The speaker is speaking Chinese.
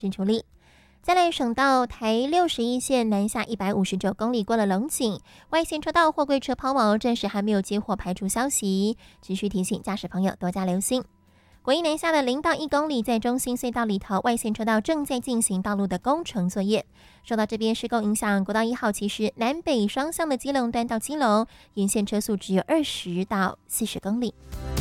处理。再来省道台61线南下159公里过了龙井，外线车道货柜车抛锚，暂时还没有接获排除消息，持续提醒驾驶朋友多加留心。国一南下的0到1公里，在中心隧道里头，外线车道正在进行道路的工程作业。受到这边施工影响，国道1号其实南北双向的基隆段到基隆，沿线车速只有20到40公里。